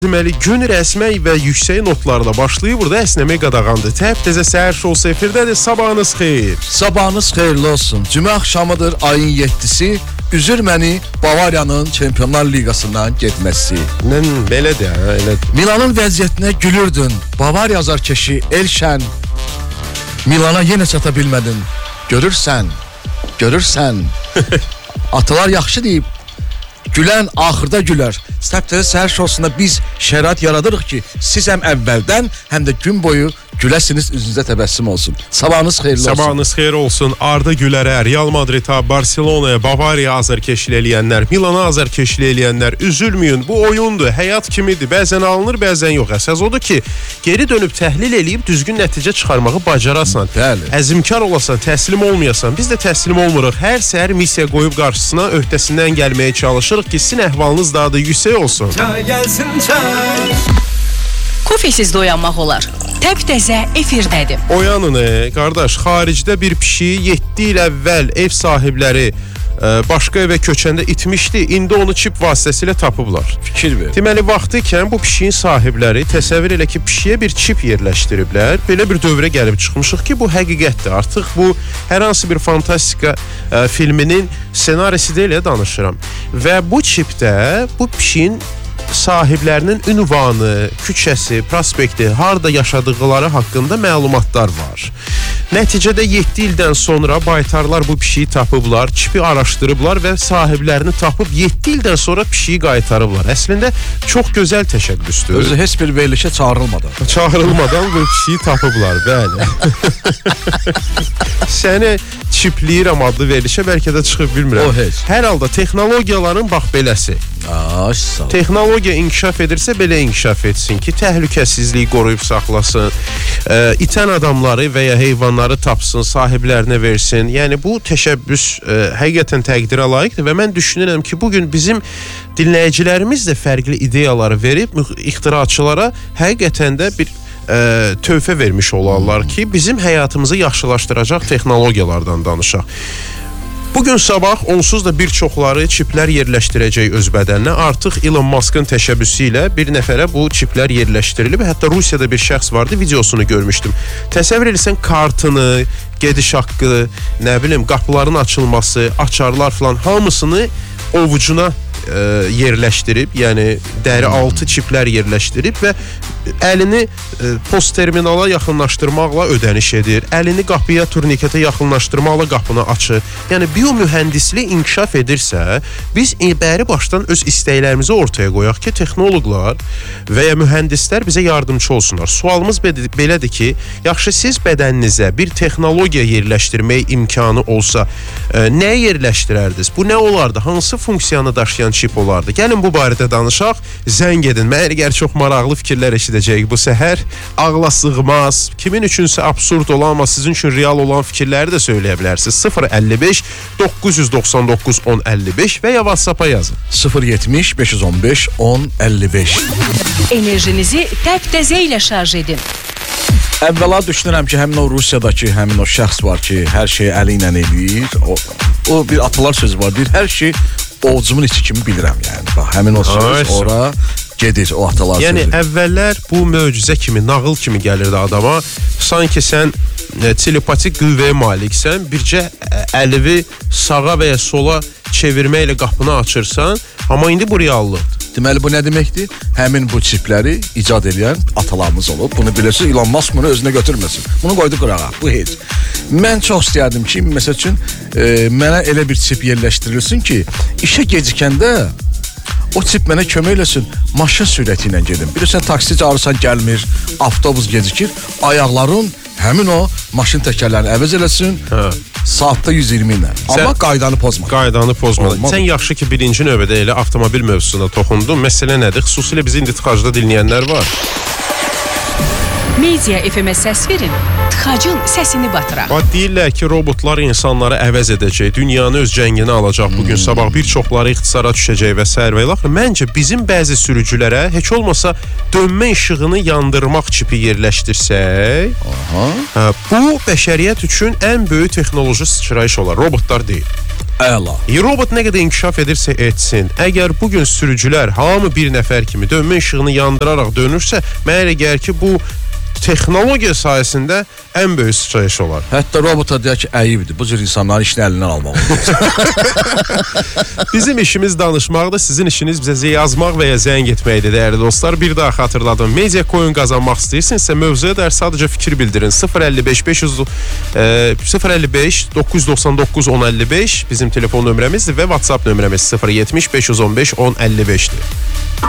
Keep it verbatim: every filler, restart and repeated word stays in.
Deməli, gün rəsmək və yüksək notlarla başlayıb, burada əsnəmək qadağandır. Təp-təzə səhər şosu efirdədir, sabahınız xeyir. Sabahınız xeyirli olsun. Cümə axşamıdır, ayın yeddisi. Üzür məni Bavariyanın Çempionlar Liqasından getməsi. Mən belədir, hə, elədir. Milanın vəziyyətinə gülürdün. Bavariya azarkeşi Elşən. Milana yenə çata bilmədin. Görürsən, görürsən. Atalar yaxşı deyib. Gülən axırda gülər. Təp-təzə səhər şosunda biz şərait yaradırıq ki, siz həm əvvəldən, həm də gün boyu güləsiniz, üzünüzə təbəssüm olsun. Sabahınız xeyirli olsun. Sabahınız xeyir olsun. Arda Gülərə, Real Madrid'a, Barcelona'ya, Bavariya azarkeşlik eləyənlər, Milana azarkeşlik eləyənlər, üzülməyin. Bu oyundur, həyat kimidir. Bəzən alınır, bəzən yox. Əsas odur ki, geri dönüb təhlil eləyib düzgün nəticə çıxarmağı bacarasan. Bəli. Əzmkar olasan, təslim olmayasan. Biz də təslim olmuruq. Hər səhər missiya qoyub qarşısına öhdəsindən gəlməyə çalışırıq ki, sizin əhvalınız daha da yüksək olsun. Çay gəlsin, çay. Kofesiz doyanmaq olar. Təp-təzə efirdədir. Oyanın, e, qardaş, xaricdə bir pişiyi yeddi il əvvəl ev sahibləri e, başqa evə köçəndə itmişdi. İndi onu çip vasitəsilə tapıblar. Fikir ver. Deməli, vaxtı ikən bu pişiyin sahibləri təsəvvür elə ki, pişiyə bir çip yerləşdiriblər. Belə bir dövrə gəlib çıxmışıq ki, bu həqiqətdir. Artıq bu hər hansı bir fantastika e, filminin senarisi deyilə danışıram. Və bu çipdə bu pişiyin sahiblərinin ünvanı, küçəsi, prospekti, harda yaşadıqları haqqında məlumatlar var. Nəticədə yeddi ildən sonra baytarlar bu pişiyi tapıblar, çipi araşdırıblar və sahiblərini tapıb yeddi ildən sonra pişiyi qaytarıblar. Əslində çox gözəl təşəbbüsdür. Özü heç bir verilişə çağırılmadan. Çağırılmadan bu pişiyi tapıblar, bəli. Səni çipliyirəm adlı verilişə bəlkə də çıxıb bilmirəm. O heç. Hər halda texnologiyaların bax beləsi. Ay, sağ ol. Texnologiya inkişaf edirsə belə inkişaf etsin ki, təhlükəsizliyi qoruyub saxlasın, e, itən adamları və ya heyvanları tapsın, sahiblərinə versin. Yəni bu təşəbbüs e, həqiqətən təqdirə layiqdir və mən düşünürəm ki, bugün bizim dinləyicilərimiz də fərqli ideyaları verib ixtiraçılara həqiqətən də bir e, tövfə vermiş olarlar ki, bizim həyatımızı yaxşılaşdıracaq texnologiyalardan danışaq. Bugün sabah onsuz da bir çoxları çiplər yerləşdirəcək öz bədəninə. Artıq Elon Musk'ın təşəbbüsü ilə bir nəfərə bu çiplər yerləşdirilib. Hətta Rusiyada bir şəxs vardı, videosunu görmüşdüm. Təsəvvür edirsən, kartını, gediş haqqı, nə bilim, qapıların açılması, açarlar falan hamısını ovucuna e, yerləşdirib, yəni dəri altı çiplər yerləşdirib və əlini e, post terminala yaxınlaşdırmaqla ödəniş edir. Əlini qapıya, turniketə yaxınlaşdırmaqla qapını açır. Yəni biomühəndislik inkişaf edirsə, biz bəri başdan öz istəklərimizi ortaya qoyaq ki, texnoloqlar və ya mühəndislər bizə yardımcı olsunlar. Sualımız belədir ki, yaxşı siz bədəninizə bir texnologiya yerləşdirmək imkanı olsa, e, nə yerləşdirərdiniz? Bu nə olardı? Hansı funksiyanı daşıyan çip olardı? Gəlin bu barədə danışaq. Zəng edin. Mənə gəlir çox maraqlı fikirlər eşidəcəyik bu səhər. Ağla sığmaz, kimin üçünsə absurd olan, amma sizin üçün real olan fikirləri də söyləyə bilərsiniz. sıfır əlli beş doqquz yüz doxsan doqquz on əlli beş və ya WhatsApp-a yazın. sıfır yetmiş beş yüz on beş on əlli beş. Enerjinizi təp-təzə ilə şarj edin. Əvvəla düşünürəm ki, həmin o Rusiyadakı həmin o şəxs var ki, hər şeyi əli ilə eləyir. O, o bir atalar sözü var, deyir, hər şey ovucumun içi kimi bilirəm yəni. Bax, həmin o söz Ay, ora gedir, o atalar yəni, sözü. Yəni əvvəllər bu möcüzə kimi, nağıl kimi gəlirdi adama. Sanki sən e, telepatik qüvvəyə maliksən, bircə əlivi sağa və ya sola çevirməklə qapını açırsan, amma indi bu reallıqdır. Deməli, bu nə deməkdir? Həmin bu çipləri icad edən atalarımız olub. Bunu bilirsiniz, Elon Musk bunu özünə götürməsin. Bunu qoydu qırağa, bu heç. Mən çox istəyərdim ki, məsəl üçün, e, mənə elə bir çip yerləşdirilsin ki, işə gecikəndə o çip mənə kömək eləsin, maşın sürəti ilə gedim. Bilirsən, taksi çağırırsan, gəlmir, avtobus gecikir, ayaqların həmin o maşın təkərlərini əvəz eləsin, hə. Saatda yüz iyirmi ilə. Amma qaydanı pozma. Qaydanı pozmadı. Sən yaxşı ki, birinci növbədə elə avtomobil mövzusuna toxundun. Məsələ nədir? Xüsusilə bizi indi tıxacda dinləyənlər var. Media F M-ə səs verin, tıxacın səsini batıraq. Bax, deyirlər ki, robotlar insanları əvəz edəcək, dünyanı öz cənginə alacaq bugün, hmm. sabah bir çoxları ixtisara düşəcək və s. və ilaxır. Məncə bizim bəzi sürücülərə heç olmasa dönmə işığını yandırmaq çipi yerləşdirsək, aha. Hə, bu bəşəriyyət üçün ən böyük texnoloji sıçrayış olar, robotlar deyil. Əla. Robot nə qədər inkişaf edirsə etsin, əgər bugün sürücülər hamı bir nəfər kimi dönmə işığını yandıraraq dönürsə, mənə elə gəlir ki, bu texnologiya sayəsində ən böyük sıçrayış olar. Hətta robota deyək ki, əyibdir. Bu cür insanların işini əlindən almaq olur. Bizim işimiz danışmaqdır, sizin işiniz bizə yazmaq və ya zəng etməkdir, dəyərli dostlar. Bir daha xatırladım. Media coin qazanmaq istəyirsinizsə, mövzuya dair sadəcə fikir bildirin. sıfır əlli beş beş yüz sıfır əlli beş doqquz yüz doxsan doqquz on əlli beş bizim telefon nömrəmizdir və WhatsApp nömrəmiz sıfır yetmiş beş yüz on beş on əlli beşdir.